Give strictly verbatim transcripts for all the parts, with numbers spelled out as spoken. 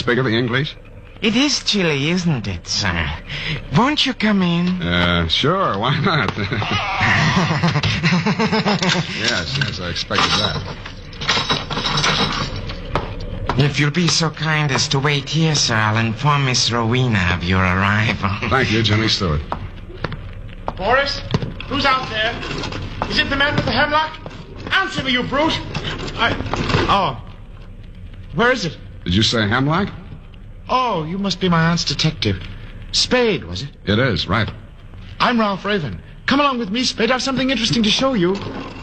speak of the English? It is chilly, isn't it, sir? Won't you come in? Uh, sure, why not? yes, yes, I expected that. If you'll be so kind as to wait here, sir, I'll inform Miss Rowena of your arrival. Thank you, Jimmy Stewart. Boris, who's out there? Is it the man with the hemlock? Answer me, you brute! I... Oh. Where is it? Did you say Hemlock? Oh, you must be my aunt's detective. Spade, was it? It is, right. I'm Ralph Raven. Come along with me, Spade. I have something interesting to show you.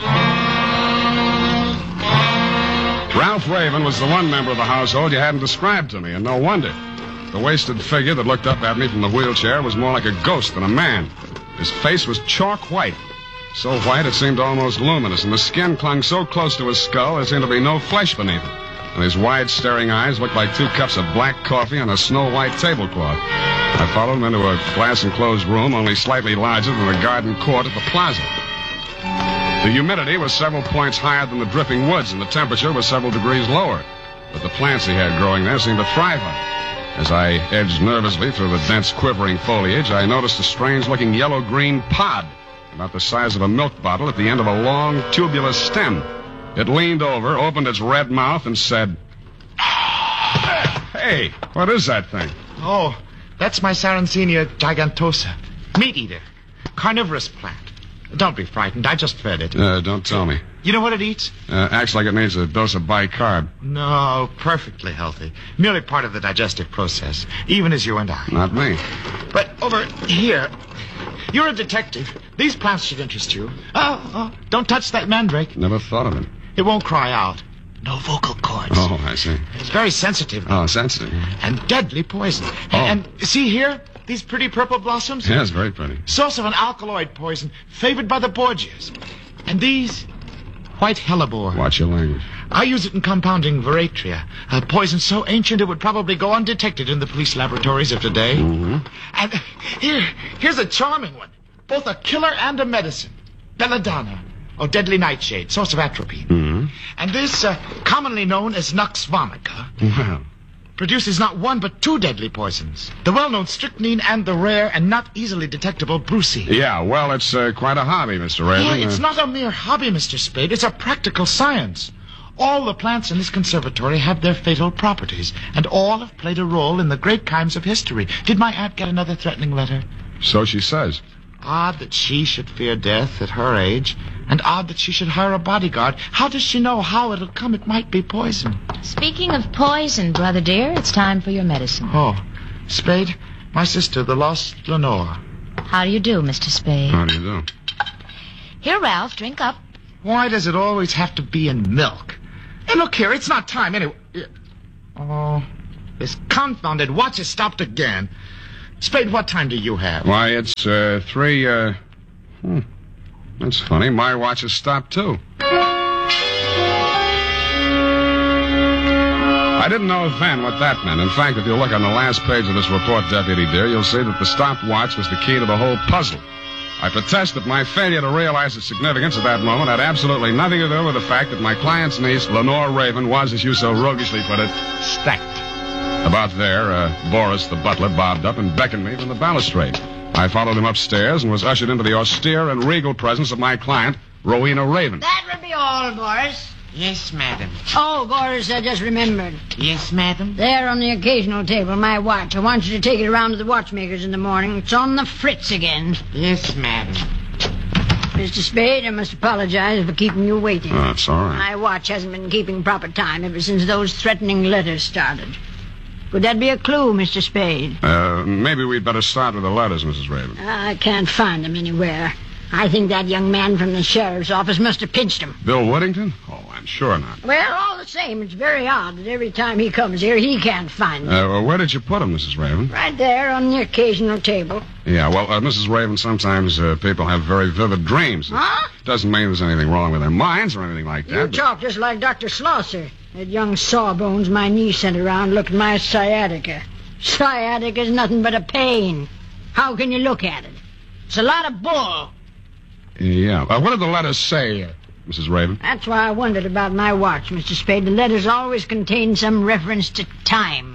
Ralph Raven was the one member of the household you hadn't described to me, and no wonder. The wasted figure that looked up at me from the wheelchair was more like a ghost than a man. His face was chalk white. So white it seemed almost luminous, and the skin clung so close to his skull there seemed to be no flesh beneath it. And his wide, staring eyes looked like two cups of black coffee on a snow-white tablecloth. I followed him into a glass-enclosed room only slightly larger than the garden court at the plaza. The humidity was several points higher than the dripping woods, and the temperature was several degrees lower. But the plants he had growing there seemed to thrive on it. As I edged nervously through the dense, quivering foliage, I noticed a strange-looking yellow-green pod, about the size of a milk bottle at the end of a long, tubular stem. It leaned over, opened its red mouth, and said, "Hey, what is that thing?" Oh, that's my Sarracenia gigantosa. Meat eater. Carnivorous plant. Don't be frightened. I just fed it. Uh, don't tell me. You know what it eats? Uh, acts like it needs a dose of bicarb. No, perfectly healthy. Merely part of the digestive process, even as you and I. Not me. But over here, you're a detective. These plants should interest you. Oh, oh, don't touch that mandrake. Never thought of it. It won't cry out. No vocal cords. Oh, I see. It's very sensitive. Oh, sensitive. And deadly poison. Oh. And see here? These pretty purple blossoms? Yes, very pretty. Source of an alkaloid poison favored by the Borgias. And these? White hellebore. Watch your language. I use it in compounding veratria, a poison so ancient it would probably go undetected in the police laboratories of today. Mm-hmm. And here, here's a charming one. Both a killer and a medicine. Belladonna, or deadly nightshade, source of atropine. Mm-hmm. And this, uh, commonly known as Nux vomica, Well, produces not one but two deadly poisons. The well-known strychnine and the rare and not easily detectable brucine. yeah, well, it's uh, quite a hobby, Mister Raven. Yeah, it's Uh, not a mere hobby, Mister Spade. It's a practical science. All the plants in this conservatory have their fatal properties, and all have played a role in the great crimes of history. Did my aunt get another threatening letter? So she says. Odd that she should fear death at her age, and odd that she should hire a bodyguard. How does she know how it'll come? It might be poison. Speaking of poison, brother dear, it's time for your medicine. Oh, Spade, my sister, the lost Lenore. How do you do, Mister Spade? How do you do? Here, Ralph, drink up. Why does it always have to be in milk? Hey, look here, it's not time anyway. Oh, this confounded watch has stopped again. Spade, what time do you have? Why, it's uh, three, uh... Hmm. That's funny. My watch has stopped, too. I didn't know then what that meant. In fact, if you look on the last page of this report, Deputy dear, you'll see that the stopwatch was the key to the whole puzzle. I protest that my failure to realize its significance at that moment had absolutely nothing to do with the fact that my client's niece, Lenore Raven, was, as you so roguishly put it, stacked. About there, uh, Boris, the butler, bobbed up and beckoned me from the balustrade. I followed him upstairs and was ushered into the austere and regal presence of my client, Rowena Raven. That would be all, Boris. Yes, madam. Oh, Boris, I just remembered. Yes, madam. There on the occasional table, my watch. I want you to take it around to the watchmakers in the morning. It's on the fritz again. Yes, madam. Mister Spade, I must apologize for keeping you waiting. Oh, it's all right. My watch hasn't been keeping proper time ever since those threatening letters started. Would that be a clue, Mister Spade? Uh, maybe we'd better start with the letters, Missus Raven. I can't find them anywhere. I think that young man from the sheriff's office must have pinched him. Bill Whittington? Oh, I'm sure not. Well, all the same, it's very odd that every time he comes here, he can't find them. Uh, well, where did you put them, Missus Raven? Right there on the occasional table. Yeah, well, uh, Missus Raven, sometimes uh, people have very vivid dreams. Huh? Doesn't mean there's anything wrong with their minds or anything like that. You but- talk just like Doctor Slosser. That young sawbones my niece sent around looked at my sciatica. Sciatica's nothing but a pain. How can you look at it? It's a lot of bull. Yeah. Uh, what did the letters say, uh, Missus Raven? That's why I wondered about my watch, Mister Spade. The letters always contain some reference to time.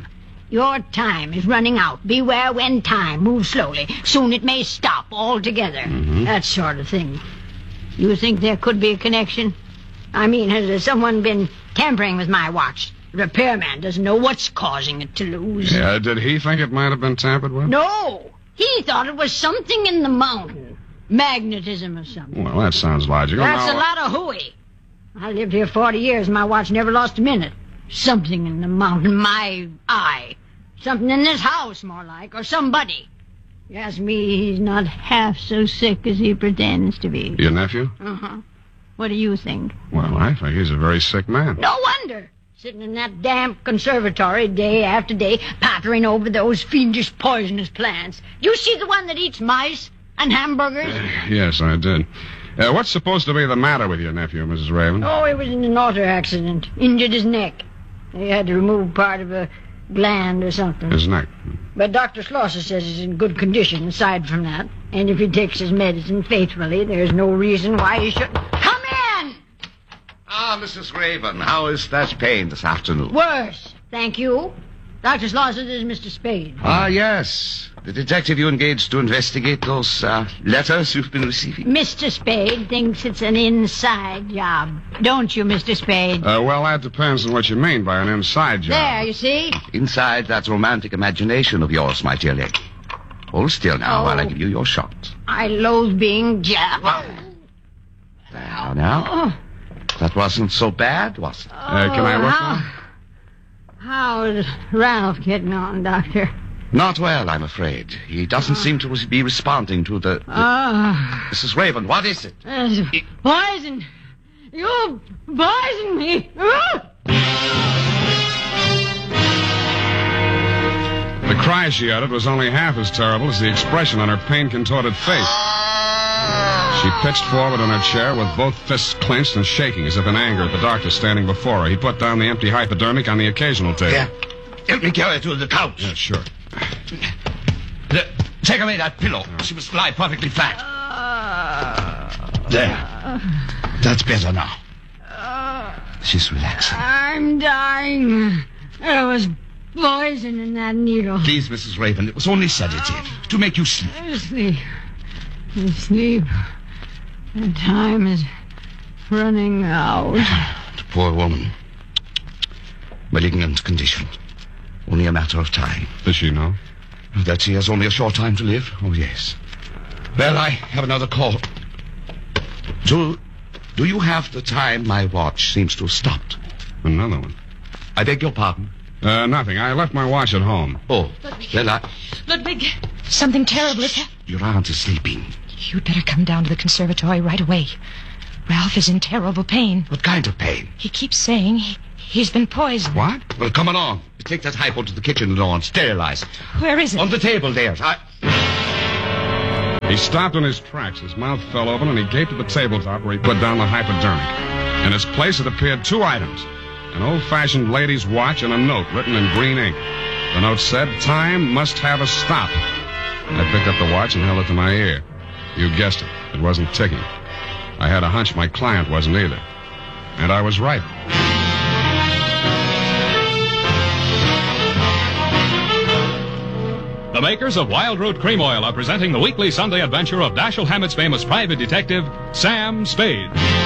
Your time is running out. Beware when time moves slowly. Soon it may stop altogether. Mm-hmm. That sort of thing. You think there could be a connection? I mean, has someone been tampering with my watch? The repairman doesn't know what's causing it to lose. Yeah, did he think it might have been tampered with? No. He thought it was something in the mountain. Magnetism or something. Well, that sounds logical. That's Now, a lot of hooey. I lived here forty years and my watch never lost a minute. Something in the mountain, my eye. Something in this house, more like, or somebody. You ask me, he's not half so sick as he pretends to be. Your nephew? Uh-huh. What do you think? Well, I think he's a very sick man. No wonder. Sitting in that damp conservatory day after day, pottering over those fiendish poisonous plants. You see the one that eats mice and hamburgers? Uh, yes, I did. Uh, what's supposed to be the matter with your nephew, Missus Raven? Oh, he was in an auto accident. Injured his neck. They had to remove part of a gland or something. His neck. But Doctor Schlosser says he's in good condition aside from that. And if he takes his medicine faithfully, there's no reason why he shouldn't. Come in! Ah, Missus Raven, how is that pain this afternoon? Worse, thank you. Doctor Schlosser, this is Mister Spade. Ah, yes. The detective you engaged to investigate those uh, letters you've been receiving. Mister Spade thinks it's an inside job. Don't you, Mister Spade? Uh, well, that depends on what you mean by an inside job. There, you see? Inside that romantic imagination of yours, my dear lady. Hold still now Oh. while I give you your shot. I loathe being jabbed. Now, now. Oh, That wasn't so bad, was it? Uh, can I look how, now? How's Ralph getting on, Doctor? Not well, I'm afraid. He doesn't seem to be responding to the... the... Ah, Missus Raven, what is it? uh, poison. You poisoned me. Ah! The cry she uttered was only half as terrible as the expression on her pain-contorted face. She pitched forward on her chair with both fists clenched and shaking as if in anger at the doctor standing before her. He put down the empty hypodermic on the occasional table. Here, help me carry her to the couch. Yeah, sure. The- take away that pillow. She must lie perfectly flat. There. That's better now. She's relaxing. I'm dying. There was poison in that needle. Please, Missus Raven, it was only sedative to make you sleep. Sleep. Sleep. The time is running out. The poor woman. Malignant condition. Only a matter of time. Does she know? That she has only a short time to live? Oh, yes. Well, I have another call. Do, do you have the time my watch seems to have stopped? Another one. I beg your pardon? Uh, nothing. I left my watch at home. Oh, well, I... Ludwig, something terrible is happening. Your aunt is sleeping. You'd better come down to the conservatory right away. Ralph is in terrible pain. What kind of pain? He keeps saying he, he's been poisoned. What? Well, come along. Take that hypo to the kitchen door and sterilize it. Where is it? On the table there. I... He stopped in his tracks. His mouth fell open, and he gaped at the tabletop where he put down the hypodermic. In its place, it appeared two items. An old-fashioned lady's watch and a note written in green ink. The note said, "Time must have a stop." I picked up the watch and held it to my ear. You guessed it. It wasn't ticking. I had a hunch my client wasn't either. And I was right. The makers of Wild Root Cream Oil are presenting the weekly Sunday adventure of Dashiell Hammett's famous private detective, Sam Spade.